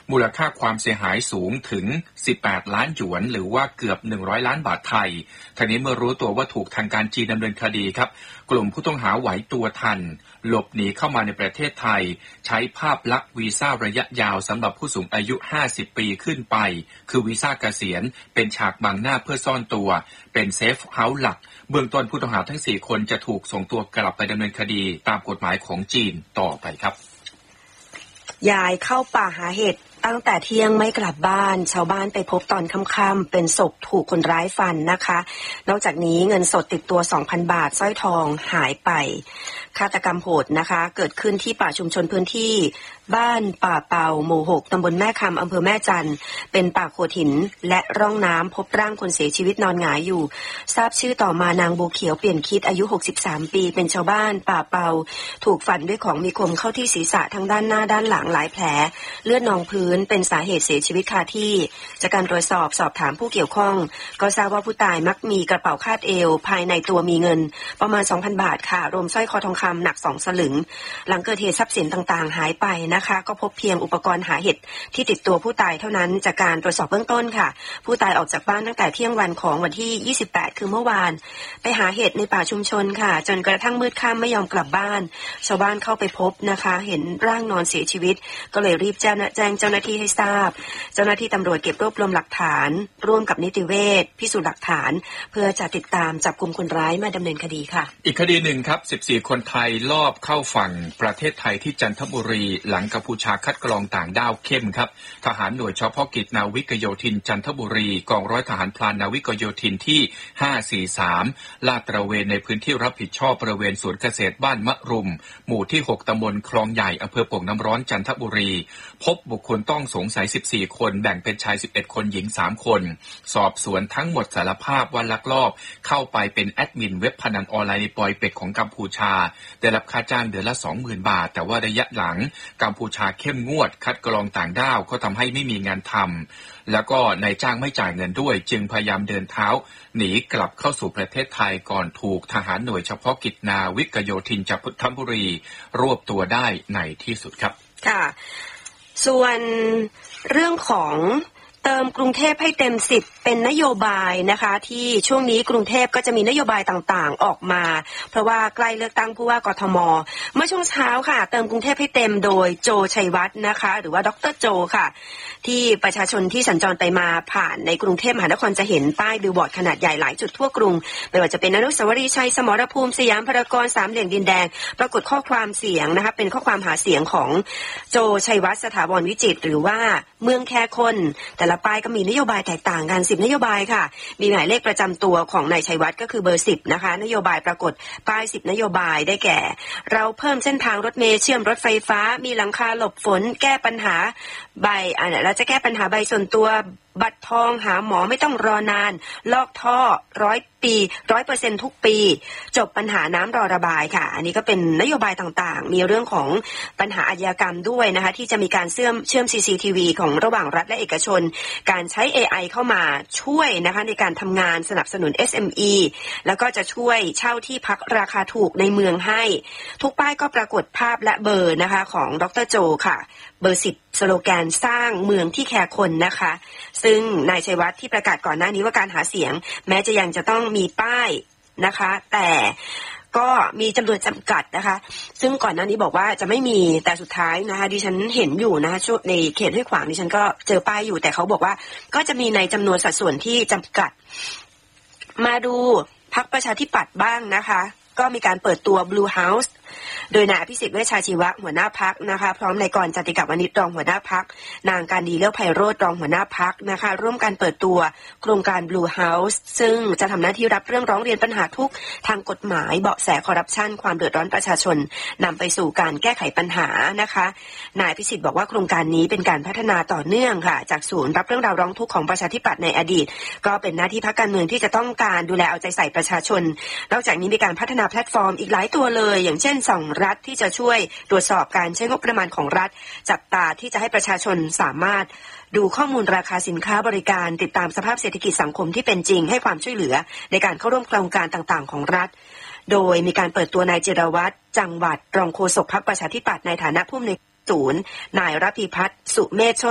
มูลค่าความเสียหายสูงถึง18ล้านหยวนหรือว่าเกือบ100ล้านบาทไทยทีนี้เมื่อรู้ตัวว่าถูกทางการจีนดำเนินคดีครับกลุ่มผู้ต้องหาไหวตัวทันหลบหนีเข้ามาในประเทศไทยใช้ภาพลักษณ์วีซ่าระยะยาวสำหรับผู้สูงอายุ50ปีขึ้นไปคือวีซ่าเกษียณเป็นฉากบังหน้าเพื่อซ่อนตัวเป็นเซฟเฮาส์หลักเบื้องต้นผู้ต้องหาทั้ง4คนจะถูกส่งตัวกลับไปดำเนินคดีตามกฎหมายของจีนต่อไปครับยายเข้าป่าหาเห็ดตั้งแต่เที่ยงไม่กลับบ้านชาวบ้านไปพบตอนค่ำๆเป็นศพถูกคนร้ายฟันนะคะนอกจากนี้เงินสดติดตัว 2,000 บาทสร้อยทองหายไปฆาตกรรมโหดนะคะเกิดขึ้นที่ป่าชุมชนพื้นที่บ้านป่าเป่าหมู่6ตำบลแม่คำอำเภอแม่จันเป็นป่าโขดหินและร่องน้ำพบร่างคนเสียชีวิตนอนหงายอยู่ทราบชื่อต่อมานางบัวเขียวเปลี่ยนคิดอายุ63ปีเป็นชาวบ้านป่าเป่าถูกฟันด้วยของมีคมเข้าที่ศีรษะทั้งด้านหน้าด้านหลังหลายแผลเลือดนองพื้นเป็นสาเหตุเสียชีวิตคาที่จากการตรวจสอบถามผู้เกี่ยวข้องก็ทราบว่าผู้ตายมักมีกระเป๋าคาดเอวภายในตัวมีเงินประมาณ 2,000 บาทค่ะรวมสร้อยคอทองคำหนัก2สลึงหลังเกิดเหตุทรัพย์สินต่างๆหายไปนะคะก็พบเพียงอุปกรณ์หาเห็ดที่ติดตัวผู้ตายเท่านั้นจากการตรวจสอบเบื้องต้นค่ะผู้ตายออกจากบ้านตั้งแต่เที่ยงวันของวันที่28คือเมื่อวานไปหาเห็ดในป่าชุมชนค่ะจนกระทั่งมืดค่ำไม่ยอมกลับบ้านชาวบ้านเข้าไปพบนะคะเห็นร่างนอนเสียชีวิตก็เลยรีบแจ้งเจ้าหน้าที่ให้ทราบเจ้าหน้าที่ตำรวจเก็บรวบรวมหลักฐานร่วมกับนิติเวชพิสูจน์หลักฐานเพื่อจะติดตามจับกุมคนร้ายมาดำเนินคดีค่ะอีกคดีหนึ่งครับ14คนไทยลอบเข้าฝั่งประเทศไทยที่จันทบุรีหลังกัมพูชาคัดกรองต่างด้าวเข้มครับทหารหน่วยเฉพาะกิจนาวิกโยธินจันทบุรีกองร้อยทหารพลานนาวิกโยธินที่543ลาดตระเวนในพื้นที่รับผิดชอบบริเวณสวนเกษตรบ้านมะรุมหมู่ที่6ตำบลคลองใหญ่อำเภอโป่งน้ำร้อนจันทบุรีพบบุคคลต้องสงสัย14คนแบ่งเป็นชาย11คนหญิง3คนสอบสวนทั้งหมดสารภาพว่าลักลอบเข้าไปเป็นแอดมินเว็บพนันออนไลน์ในปอยเป็ดของกัมพูชาได้รับค่าจ้างเดือนละ 20,000 บาทแต่ว่าระยะหลังกัมพูชาเข้มงวดคัดกรองต่างด้าวก็ทำให้ไม่มีงานทำแล้วก็นายจ้างไม่จ่ายเงินด้วยจึงพยายามเดินเท้าหนีกลับเข้าสู่ประเทศไทยก่อนถูกทหารหน่วยเฉพาะกิจนาวิกโยธินจันทบุรีรวบตัวได้ในที่สุดครับค่ะส่วนเรื่องของเติมกรุงเทพให้เต็ม10เป็นนโยบายนะคะที่ช่วงนี้กรุงเทพก็จะมีนโยบายต่างๆออกมาเพราะว่าใกล้เลือกตั้งผู้ว่ากทมเมื่อช่วงเช้าค่ะเติมกรุงเทพให้เต็มโดยโจชัยวัฒน์นะคะหรือว่าดร.โจค่ะที่ประชาชนที่สัญจรไปมาผ่านในกรุงเทพมหานครจะเห็นป้ายบิลบอร์ดขนาดใหญ่หลายจุดทั่วกรุงไม่ว่าจะเป็นอนุสาวรีย์ชัยสมรภูมิสยามพารากอนสามเหลี่ยมดินแดงปรากฏข้อความเสียงนะคะเป็นข้อความหาเสียงของโจชัยวัฒน์สถาพรวิจิตรหรือว่าเมืองแค่คนแต่ละป้ายก็มีนโยบายแตกต่างกัน10นโยบายค่ะมีหมายเลขประจำตัวของนายชัยวัฒน์ก็คือเบอร์10นะคะนโยบายปรากฏป้าย10นโยบายได้แก่เราเพิ่มเส้นทางรถเมล์เชื่อมรถไฟฟ้ามีหลังคาหลบฝนแก้ปัญหาใบเราจะแก้ปัญหาใบส่วนตัวบัตรทองหาหมอไม่ต้องรอนานลอกท่อ100% ทุกปีจบปัญหาน้ำรอระบายค่ะอันนี้ก็เป็นนโยบายต่างๆมีเรื่องของปัญหาอาชญากรรมด้วยนะคะที่จะมีการเชื่อม CCTV ของระหว่างรัฐและเอกชนการใช้ AI เข้ามาช่วยนะคะในการทำงานสนับสนุน SME แล้วก็จะช่วยเช่าที่พักราคาถูกในเมืองให้ทุกป้ายก็ปรากฏภาพและเบอร์นะคะของดร.โจค่ะเบอร์10สโลแกนสร้างเมืองที่แคร์คนนะคะซึ่งนายชัยวัฒน์ที่ประกาศก่อนหน้านี้ว่าการหาเสียงแม้จะยังจะต้องมีป้ายนะคะแต่ก็มีจำนวนจำกัดนะคะซึ่งก่อนหน้านี้บอกว่าจะไม่มีแต่สุดท้ายนะคะดิฉันเห็นอยู่นะคะในเขตห้วยขวางดิฉันก็เจอป้ายอยู่แต่เขาบอกว่าก็จะมีในจำนวนสัดส่วนที่จำกัดมาดูพรรคประชาธิปัตย์บ้างนะคะก็มีการเปิดตัว Blue House โดยนายอภิสิทธิ์เวชชาชีวะหัวหน้าพรรคนะคะพร้อมนายกรณ์จติกาวณิชรองหัวหน้าพรรคนางการดีเลี้ยวไพโรจน์รองหัวหน้าพรรคนะคะร่วมกันเปิดตัวโครงการ Blue House ซึ่งจะทำหน้าที่รับเรื่องร้องเรียนปัญหาทุกทางกฎหมายเบาะแสคอร์รัปชันความเดือดร้อนประชาชนนำไปสู่การแก้ไขปัญหานะคะนายอภิสิทธิ์บอกว่าโครงการนี้เป็นการพัฒนาต่อเนื่องค่ะจากศูนย์รับเรื่องราวร้องทุกข์ของประชาธิปัตย์ในอดีตก็เป็นหน้าที่พรรคการเมืองที่จะต้องการดูแลเอาใจใส่ประชาชนนอกจากนี้มีการพัฒนาแพลตฟอร์มอีกหลายตัวเลยอย่างเช่นส่องรัฐที่จะช่วยตรวจสอบการใช้งบประมาณของรัฐจับตาที่จะให้ประชาชนสามารถดูข้อมูลราคาสินค้าบริการติดตามสภาพเศรษฐกิจสังคมที่เป็นจริงให้ความช่วยเหลือในการเข้าร่วมโครงการต่างๆของรัฐโดยมีการเปิดตัวนายจิรวัตรจังหวัดรองโฆษกพรรคประชาธิปัตย์ในฐานะผู้อำนวยการศูนย์นายรพีพัฒน์สุเมธโช